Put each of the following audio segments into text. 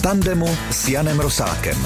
tandemu s Janem Rosátkem.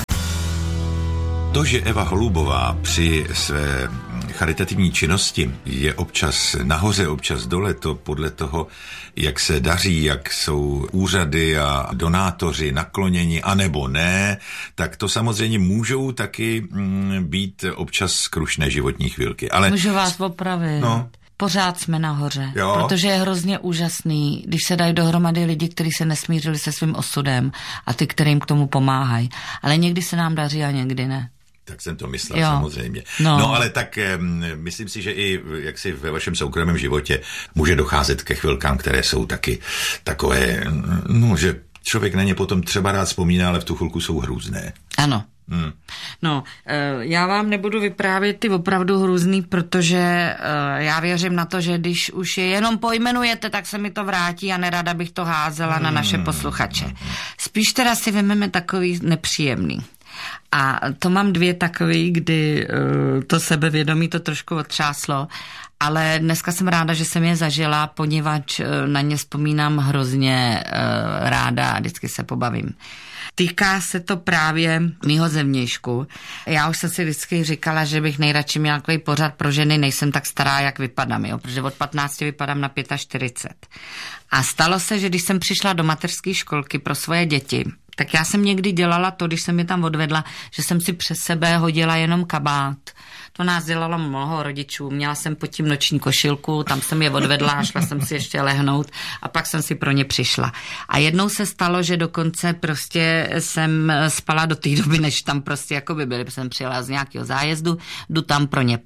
To, že Eva Holubová při své charitativní činnosti je občas nahoře, občas dole, to podle toho, jak se daří, jak jsou úřady a donátoři nakloněni, anebo ne, tak to samozřejmě můžou taky být občas krušné životní chvilky. Ale můžu vás opravit. No. Pořád jsme nahoře, jo. Protože je hrozně úžasný, když se dají dohromady lidi, kteří se nesmířili se svým osudem a ty, kterým k tomu pomáhají. Ale někdy se nám daří a někdy ne. Tak jsem to myslel, samozřejmě. No ale tak myslím si, že i jaksi ve vašem soukromém životě může docházet ke chvilkám, které jsou taky takové, no, že člověk na ně potom třeba rád vzpomíná, ale v tu chvilku jsou hrůzné. Ano. No, já vám nebudu vyprávět ty opravdu hrůzný, protože já věřím na to, že když už je jenom pojmenujete, tak se mi to vrátí a nerada bych to házela na naše posluchače. Spíš teda si vememe takový nepříjemný. A to mám dvě takový, kdy to sebevědomí to trošku otřáslo, ale dneska jsem ráda, že jsem je zažila, poněvadž na ně vzpomínám hrozně ráda a vždycky se pobavím. Týká se to právě mýho zevnějšku. Já už jsem si vždycky říkala, že bych nejradši měla takový pořad pro ženy, nejsem tak stará, jak vypadám, jo? Protože od 15 vypadám na 45. A stalo se, že když jsem přišla do mateřské školky pro svoje děti, tak já jsem někdy dělala to, když jsem je tam odvedla, že jsem si přes sebe hodila jenom kabát. To nás dělalo mnoho rodičů. Měla jsem pod tím noční košilku, tam jsem je odvedla a šla jsem si ještě lehnout a pak jsem si pro ně přišla. A jednou se stalo, že dokonce prostě jsem spala do té doby, než tam prostě jako by byli, jsem přijela z nějakého zájezdu, jdu tam pro ně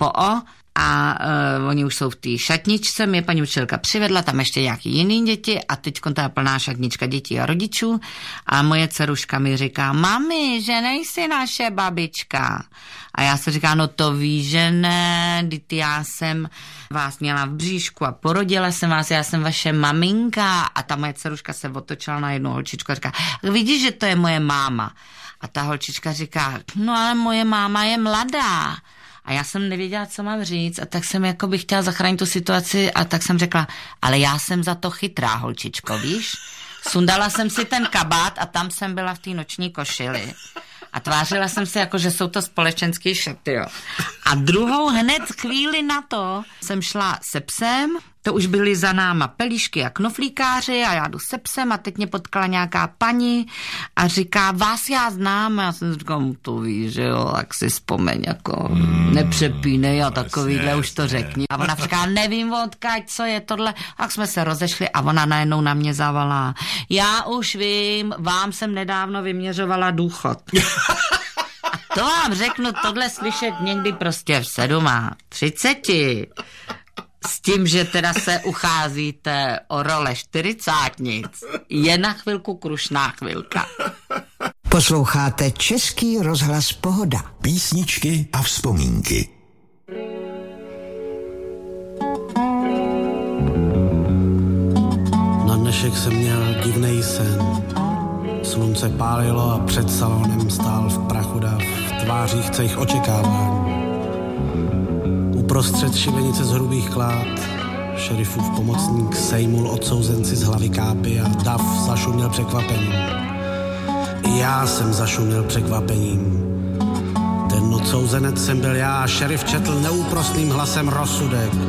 a oni už jsou v té šatničce, mě paní učitelka přivedla, tam ještě nějaký jiný děti a teď ta plná šatnička dětí a rodičů a moje dceruška mi říká, mami, že nejsi naše babička. A já se říkám, no to víš, že ne, já jsem vás měla v bříšku a porodila jsem vás, já jsem vaše maminka. A ta moje dceruška se otočila na jednu holčičku a říká, vidíš, že to je moje máma. A ta holčička říká, no ale moje máma je mladá. A já jsem nevěděla, co mám říct a tak jsem jako bych chtěla zachránit tu situaci a tak jsem řekla, ale já jsem za to chytrá, holčičko, víš? Sundala jsem si ten kabát a tam jsem byla v té noční košili. A tvářila jsem se jako, že jsou to společenský šaty, jo. A druhou hned chvíli na to jsem šla se psem, to už byly za náma pelíšky a knoflíkáři a já jdu se psem a teď mě potkala nějaká paní a říká, vás já znám. A já jsem říkala, to víš, že jo, tak si vzpomeň, jako nepřepínej a takovýhle už to řekni. A ona říká, nevím odkaď, co je tohle. A jsme se rozešli a ona najednou na mě zavolá. Já už vím, vám jsem nedávno vyměřovala důchod. A to vám řeknu, tohle slyšet někdy prostě v 37. S tím, že teda se ucházíte o role 40, je na chvilku krušná chvilka. Posloucháte Český rozhlas Pohoda. Písničky a vzpomínky. Na dnešek jsem měl divnej sen. Slunce pálilo a před salonem stál v prachu dav, v tvářích cejch očekávání. Uprostřed šibenice z hrubých klád šerifův pomocník sejmul odsouzenci z hlavy kápy a dav zašuměl překvapením. I já jsem zašuměl překvapením. Ten odsouzenec jsem byl já a šerif četl neúprosným hlasem rozsudek.